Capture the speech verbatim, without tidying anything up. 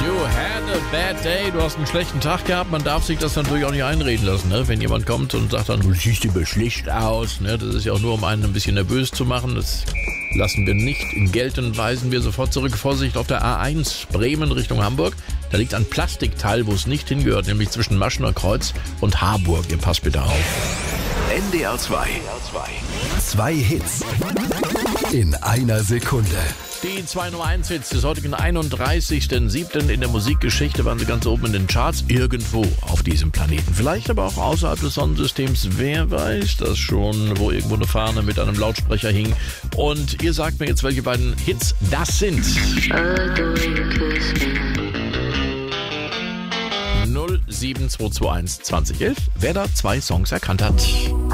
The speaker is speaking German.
You had a bad day. Du hast einen schlechten Tag gehabt. Man darf sich das natürlich auch nicht einreden lassen, ne? Wenn jemand kommt und sagt dann, du siehst aber schlecht aus. Ne? Das ist ja auch nur, um einen ein bisschen nervös zu machen. Das lassen wir nicht gelten. Weisen wir sofort zurück. Vorsicht auf der A eins Bremen Richtung Hamburg. Da liegt ein Plastikteil, wo es nicht hingehört, nämlich zwischen Maschener Kreuz und Harburg. Ihr passt bitte auf. N D R zwei. Zwei Hits in einer Sekunde. Die zwei Nummer eins Hits des heutigen einunddreißigsten siebten in der Musikgeschichte waren sie ganz oben in den Charts, irgendwo auf diesem Planeten. Vielleicht aber auch außerhalb des Sonnensystems, wer weiß das schon, wo irgendwo eine Fahne mit einem Lautsprecher hing. Und ihr sagt mir jetzt, welche beiden Hits das sind. null sieben zwei zwei eins zwanzig elf, wer da zwei Songs erkannt hat.